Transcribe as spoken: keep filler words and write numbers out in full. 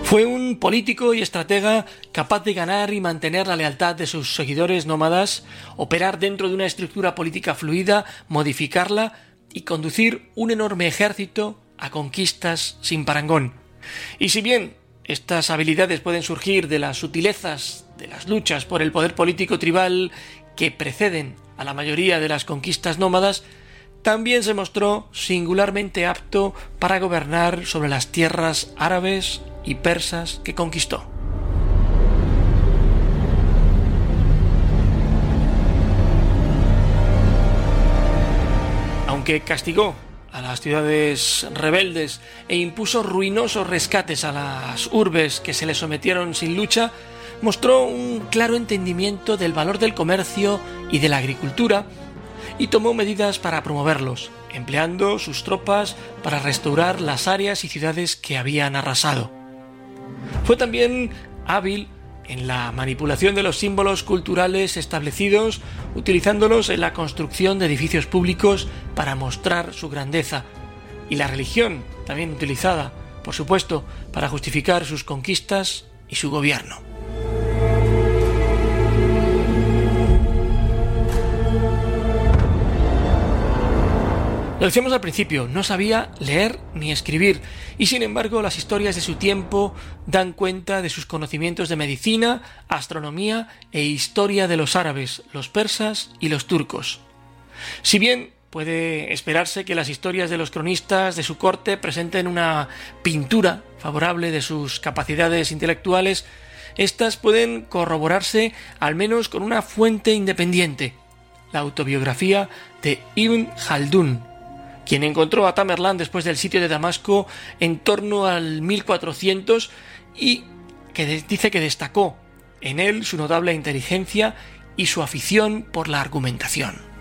Fue un político y estratega capaz de ganar y mantener la lealtad de sus seguidores nómadas, operar dentro de una estructura política fluida, modificarla y conducir un enorme ejército a conquistas sin parangón. Y si bien estas habilidades pueden surgir de las sutilezas de las luchas por el poder político tribal que preceden a la mayoría de las conquistas nómadas, también se mostró singularmente apto para gobernar sobre las tierras árabes y persas que conquistó. Aunque castigó a las ciudades rebeldes e impuso ruinosos rescates a las urbes que se le sometieron sin lucha, mostró un claro entendimiento del valor del comercio y de la agricultura y tomó medidas para promoverlos, empleando sus tropas para restaurar las áreas y ciudades que habían arrasado. Fue también hábil en la manipulación de los símbolos culturales establecidos, utilizándolos en la construcción de edificios públicos para mostrar su grandeza, y la religión, también utilizada, por supuesto, para justificar sus conquistas y su gobierno. Lo decíamos al principio, no sabía leer ni escribir, y sin embargo las historias de su tiempo dan cuenta de sus conocimientos de medicina, astronomía e historia de los árabes, los persas y los turcos. Si bien puede esperarse que las historias de los cronistas de su corte presenten una pintura favorable de sus capacidades intelectuales, estas pueden corroborarse al menos con una fuente independiente, la autobiografía de Ibn Jaldún, quien encontró a Tamerlán después del sitio de Damasco en torno al mil cuatrocientos y que dice que destacó en él su notable inteligencia y su afición por la argumentación.